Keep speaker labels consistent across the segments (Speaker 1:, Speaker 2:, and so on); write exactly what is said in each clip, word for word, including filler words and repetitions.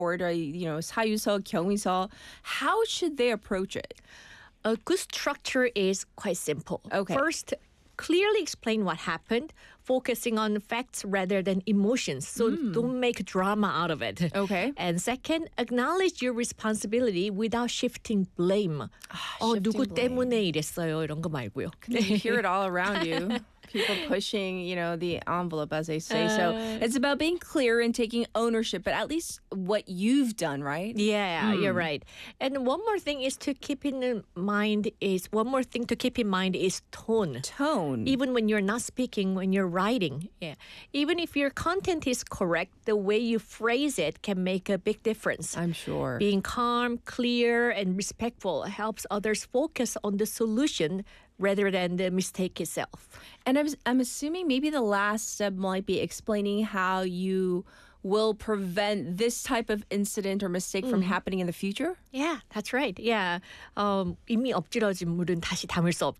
Speaker 1: or you know, 사유서, 경위서, how should they approach it?
Speaker 2: A good structure is quite simple.
Speaker 1: Okay.
Speaker 2: First, clearly explain what happened, focusing on facts rather than emotions. So
Speaker 1: Mm.
Speaker 2: don't make drama out of it.
Speaker 1: Okay.
Speaker 2: And second, acknowledge your responsibility without shifting blame. 어,
Speaker 1: shifting
Speaker 2: 누구
Speaker 1: blame.
Speaker 2: 때문에 이랬어요. 이런 거 말고요.
Speaker 1: You hear it all around you. People pushing, you know, the envelope, as they say. So it's about being clear and taking ownership, but at least what you've done, right?
Speaker 2: Yeah, you're right. And one more thing is to keep in mind is one more thing to keep in mind is tone.
Speaker 1: Tone.
Speaker 2: Even when you're not speaking, when you're writing, yeah. Even if your content is correct, the way you phrase it can make a big difference.
Speaker 1: I'm sure.
Speaker 2: Being calm, clear, and respectful helps others focus on the solution rather than the mistake itself.
Speaker 1: And I'm, I'm assuming maybe the last step might be explaining how you will prevent this type of incident or mistake from happening in the future?
Speaker 2: Yeah, that's right. Yeah. Um, 이미 엎질러진 물은 다시 담을 수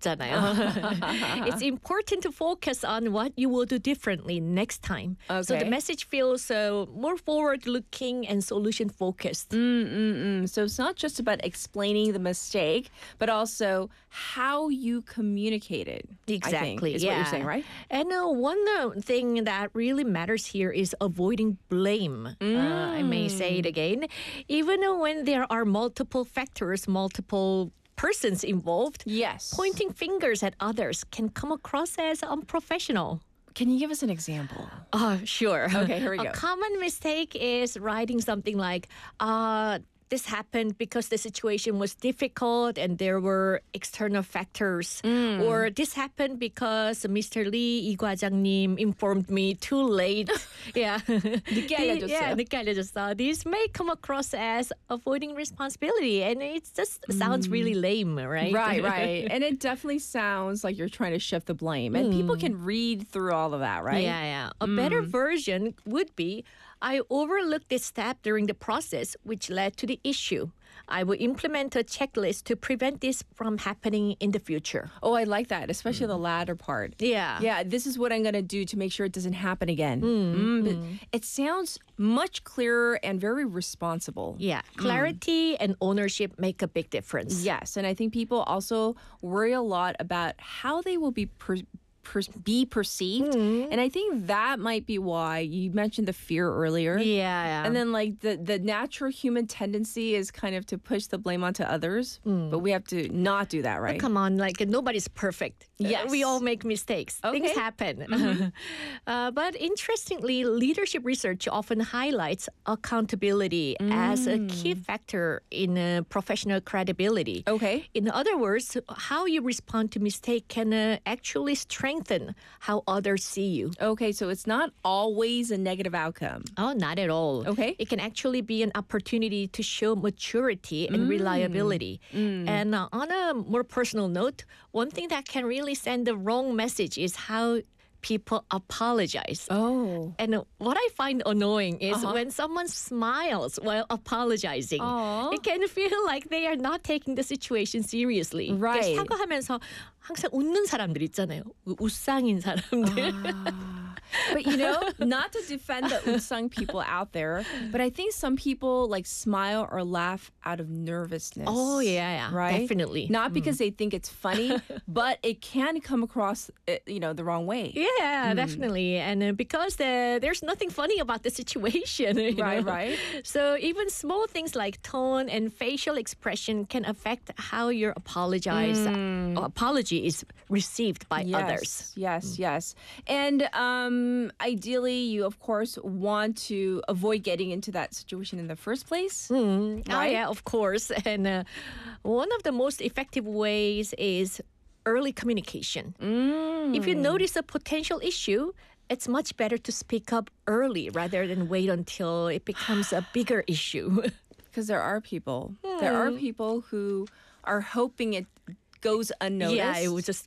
Speaker 2: 없잖아요. It's important to focus on what you will do differently next time. So the
Speaker 1: Okay.
Speaker 2: message feels uh, more forward-looking and solution-focused.
Speaker 1: Mm-mm-mm. So it's not just about explaining the mistake, but also how you communicate it.
Speaker 2: Exactly.
Speaker 1: I think, is
Speaker 2: yeah.
Speaker 1: what you're saying, right?
Speaker 2: And uh, one uh, thing that really matters here is avoiding blame. Uh, I may say it again. Even uh, when there are multiple factors, multiple persons involved,
Speaker 1: Yes.
Speaker 2: pointing fingers at others can come across as unprofessional.
Speaker 1: Can you give us an example?
Speaker 2: Oh, sure.
Speaker 1: Okay, here we
Speaker 2: A
Speaker 1: go.
Speaker 2: common mistake is writing something like, uh, this happened because the situation was difficult and there were external factors.
Speaker 1: Mm.
Speaker 2: Or this happened because Mister Lee, 이 과장님, informed me too late. yeah.
Speaker 1: 늦게 알려줬어요.
Speaker 2: Yeah, 늦게 알려줬어. These may come across as avoiding responsibility and it just sounds really lame, right?
Speaker 1: Right, right. And it definitely sounds like you're trying to shift the blame. And people can read through all of that, right?
Speaker 2: Yeah, yeah. A better version would be, I overlooked this step during the process, which led to the issue. I will implement a checklist to prevent this from happening in the future.
Speaker 1: Oh, I like that, especially the latter part.
Speaker 2: Yeah.
Speaker 1: Yeah, this is what I'm going to do to make sure it doesn't happen again. Mm, but it sounds much clearer and very responsible.
Speaker 2: Yeah. Clarity and ownership make a big difference.
Speaker 1: Yes, and I think people also worry a lot about how they will be per- per- be perceived. And I think that might be why you mentioned the fear earlier.
Speaker 2: Yeah, yeah.
Speaker 1: And then like the, the natural human tendency is kind of to push the blame onto others. But we have to not do that, right?
Speaker 2: Come on, like nobody's perfect. Uh,
Speaker 1: Yes.
Speaker 2: We all make mistakes. Things
Speaker 1: Okay.
Speaker 2: happen. uh, but interestingly, leadership research often highlights accountability as a key factor in uh, professional credibility.
Speaker 1: Okay.
Speaker 2: In other words, how you respond to mistake can uh, actually strengthen how others see you.
Speaker 1: Okay, so it's not always a negative outcome.
Speaker 2: Oh, not at all.
Speaker 1: Okay.
Speaker 2: It can actually be an opportunity to show maturity and reliability. And uh, on a more personal note, one thing that can really send the wrong message is how people apologize.
Speaker 1: Oh.
Speaker 2: And uh, what I find annoying is when someone smiles while apologizing.
Speaker 1: Aw.
Speaker 2: It can feel like they are not taking the situation seriously.
Speaker 1: Right.
Speaker 2: 사과하면서 항상 웃는 사람들 있잖아요. 우- 우상인 사람들.
Speaker 1: But you know, not to defend the Usang people out there, but I think some people like smile or laugh out of nervousness.
Speaker 2: Oh, yeah, yeah.
Speaker 1: Right?
Speaker 2: Definitely.
Speaker 1: Not because they think it's funny, but it can come across, uh, you know, the wrong way.
Speaker 2: Yeah, definitely. And uh, because the, there's nothing funny about the situation. you
Speaker 1: Right,
Speaker 2: know?
Speaker 1: right.
Speaker 2: So even small things like tone and facial expression can affect how your apologize, or apology is received by
Speaker 1: Yes,
Speaker 2: others.
Speaker 1: yes, yes. And um, ideally, you, of course, want to avoid getting into that situation in the first place.
Speaker 2: Oh,
Speaker 1: Right?
Speaker 2: yeah, of course. And uh, one of the most effective ways is early communication. If you notice a potential issue, it's much better to speak up early rather than wait until it becomes a bigger issue.
Speaker 1: Because there are people, there are people who are hoping it goes unnoticed.
Speaker 2: Yeah, it would just be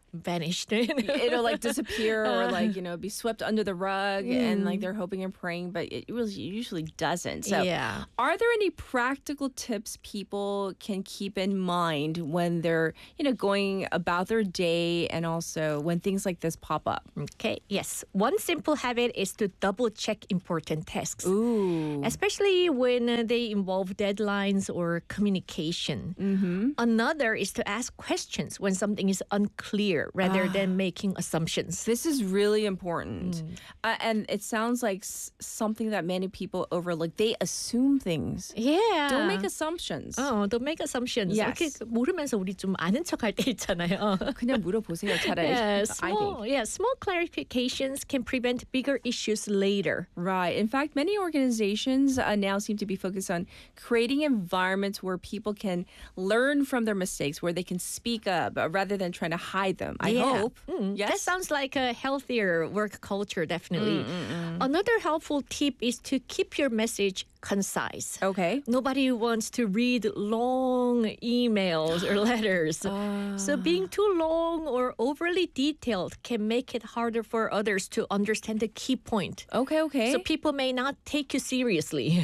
Speaker 2: vanished.
Speaker 1: It'll like disappear or like, you know, be swept under the rug and like they're hoping and praying, but it really usually doesn't. So
Speaker 2: Yeah.
Speaker 1: are there any practical tips people can keep in mind when they're, you know, going about their day and also when things like this pop up?
Speaker 2: Okay, yes. One simple habit is to double check important tasks.
Speaker 1: Ooh.
Speaker 2: Especially when uh, they involve deadlines or communication.
Speaker 1: Mm-hmm.
Speaker 2: Another is to ask questions when something is unclear rather than making assumptions.
Speaker 1: This is really important. Uh, and it sounds like s- something that many people overlook. They assume things.
Speaker 2: Yeah.
Speaker 1: Don't make assumptions.
Speaker 2: 어, don't make assumptions.
Speaker 1: Yes.
Speaker 2: 이렇게 모르면서 우리 좀 아는 척할 때 있잖아요.
Speaker 1: 그냥 물어보세요, 차라리.
Speaker 2: Yeah,
Speaker 1: I
Speaker 2: small,
Speaker 1: think.
Speaker 2: yeah, small clarifications can prevent bigger issues later.
Speaker 1: Right. In fact, many organizations uh, now seem to be focused on creating environments where people can learn from their mistakes, where they can speak up uh, rather than trying to hide them. I
Speaker 2: Yeah.
Speaker 1: hope.
Speaker 2: Mm,
Speaker 1: Yes.
Speaker 2: That sounds like a healthier work culture, definitely. Another helpful tip is to keep your message concise.
Speaker 1: Okay.
Speaker 2: Nobody wants to read long emails or letters. So being too long or overly detailed can make it harder for others to understand the key point.
Speaker 1: Okay, okay.
Speaker 2: So people may not take you seriously.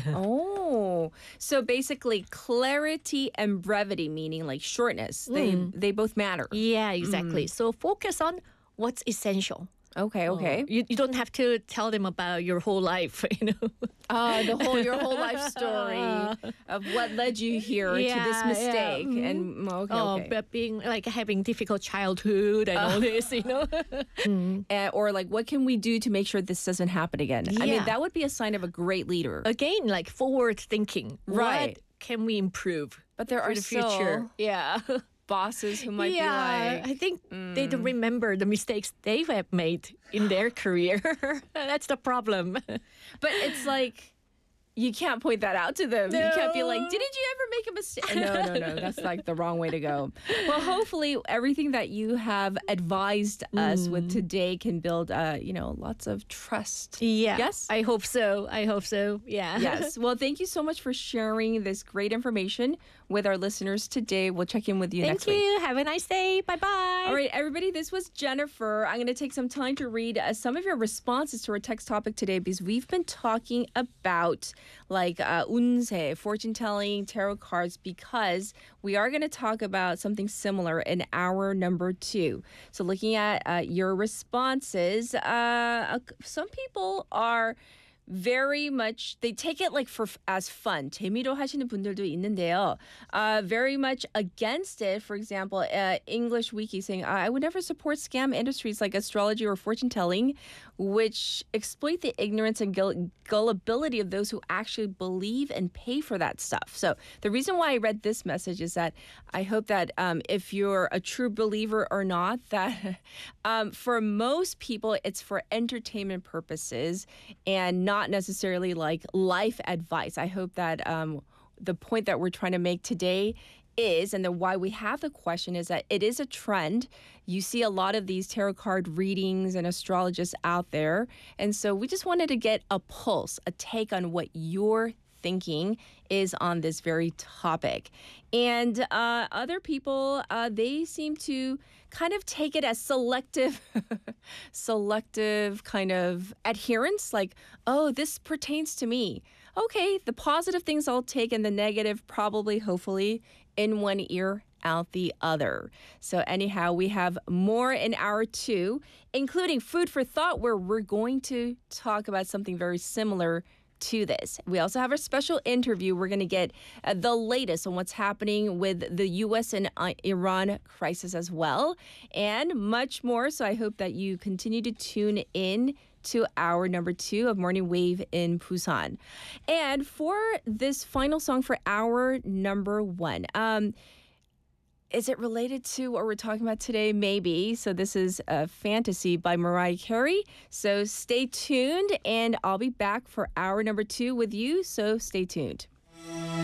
Speaker 1: Oh, so basically clarity and brevity, meaning like shortness, they they both matter.
Speaker 2: Yeah, exactly. So focus on what's essential.
Speaker 1: Okay, okay.
Speaker 2: You, you don't have to tell them about your whole life, you know.
Speaker 1: Uh, the whole your whole life story of what led you here to this
Speaker 2: Yeah, yeah.
Speaker 1: mistake, and mm, okay,
Speaker 2: Oh,
Speaker 1: okay.
Speaker 2: but being like having difficult childhood and all this, you know.
Speaker 1: Uh, or like, what can we do to make sure this doesn't happen again? I mean,
Speaker 2: Yeah.
Speaker 1: that would be a sign of a great leader.
Speaker 2: Again, like forward thinking.
Speaker 1: Right.
Speaker 2: What can we improve?
Speaker 1: But there
Speaker 2: for
Speaker 1: are
Speaker 2: the future.
Speaker 1: still
Speaker 2: Yeah.
Speaker 1: bosses who might
Speaker 2: yeah.
Speaker 1: be like,
Speaker 2: I think they don't remember the mistakes they have made in their career. That's the problem.
Speaker 1: but it's like. You can't point that out to them. You can't be like,
Speaker 2: No.
Speaker 1: didn't you ever make a mistake? No, no, no. That's like the wrong way to go. Well, hopefully everything that you have advised us with today can build, uh, you know, lots of trust.
Speaker 2: Yeah.
Speaker 1: Yes?
Speaker 2: I hope so. I hope so. Yeah.
Speaker 1: Yes. Well, thank you so much for sharing this great information with our listeners today. We'll check in with you
Speaker 2: Thank
Speaker 1: next week.
Speaker 2: you. Have a nice day. Bye bye.
Speaker 1: All right, everybody, this was Jennifer. I'm going to take some time to read uh, some of your responses to our text topic today because we've been talking about like uh, unse, fortune telling, tarot cards, because we are going to talk about something similar in hour number two. So looking at uh, your responses, uh, some people are very much, they take it like for as fun. 재미로 하시는 분들도 있는데요. Uh, very much against it. For example, uh, English Wiki saying, I would never support scam industries like astrology or fortune telling, which exploit the ignorance and gull- gullibility of those who actually believe and pay for that stuff. So the reason why I read this message is that I hope that um, if you're a true believer or not, that um, for most people, it's for entertainment purposes and not necessarily like life advice. I hope that um, the point that we're trying to make today is, and then why we have the question is that it is a trend. You see a lot of these tarot card readings and astrologists out there. And so we just wanted to get a pulse, a take on what you're thinking is on this very topic. And uh, other people, uh, they seem to kind of take it as selective, selective kind of adherence, like, oh, this pertains to me. Okay, the positive things I'll take and the negative probably, hopefully, in one ear, out the other. So anyhow, we have more in hour two, including food for thought, where we're going to talk about something very similar to this. We also have a special interview. We're going to get uh, the latest on what's happening with the U S and uh, Iran crisis as well, and much more. So I hope that you continue to tune in to hour number two of Morning Wave in Busan. And for this final song for hour number one, um, is it related to what we're talking about today? Maybe. So this is a Fantasy by Mariah Carey. So stay tuned, and I'll be back for hour number two with you. So stay tuned.